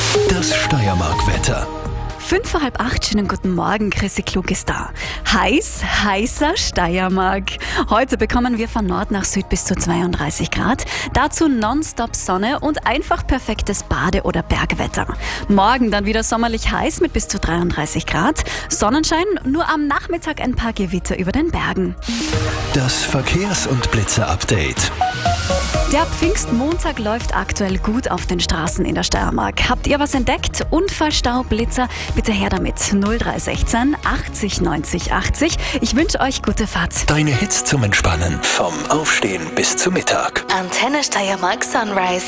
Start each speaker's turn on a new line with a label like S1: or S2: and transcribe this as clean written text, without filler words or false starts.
S1: Das Steiermark-Wetter.
S2: 7:55, schönen guten Morgen, Chrissy Klug ist da. Heißer Steiermark. Heute bekommen wir von Nord nach Süd bis zu 32 Grad. Dazu nonstop Sonne und einfach perfektes Bade- oder Bergwetter. Morgen dann wieder sommerlich heiß mit bis zu 33 Grad. Sonnenschein, nur am Nachmittag ein paar Gewitter über den Bergen.
S1: Das Verkehrs- und Blitzer-Update.
S2: Der Pfingstmontag läuft aktuell gut auf den Straßen in der Steiermark. Habt ihr was entdeckt? Unfallstau, Blitzer? Bitte her damit. 0316 80 90 80. Ich wünsche euch gute Fahrt.
S1: Deine Hits zum Entspannen vom Aufstehen bis zum Mittag.
S3: Antenne Steiermark Sunrise.